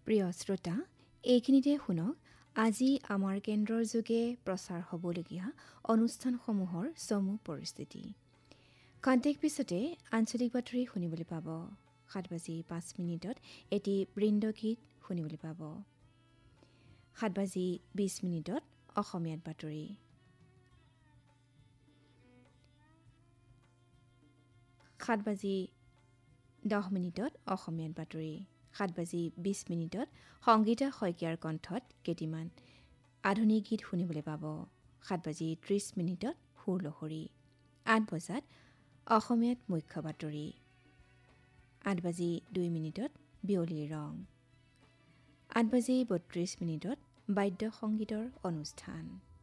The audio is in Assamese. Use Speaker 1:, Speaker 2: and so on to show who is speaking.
Speaker 1: প্ৰিয় শ্ৰোতা, এইখিনিতে শুনক আজি আমাৰ কেন্দ্ৰৰ যোগে প্ৰচাৰ হ'বলগীয়া অনুষ্ঠানসমূহৰ চমু পৰিস্থিতি। খন্তেক পিছতে আঞ্চলিক বাতৰি শুনিবলৈ পাব। 7:05 এটি বৃন্দগীত শুনিবলৈ পাব। 7:20 অসমীয়াত বাতৰি। 7:10 অসমীয়াত বাতৰি। 7:20 সংগীতা শইকীয়াৰ কণ্ঠত কেইটিমান আধুনিক গীত শুনিবলৈ পাব। 7:30 সুৰলহৰী। 8 বজাত অসমীয়াত মুখ্য বাতৰি। 8:02 বিয়লিৰ ৰং। 8:32 বাদ্য সংগীতৰ অনুষ্ঠান।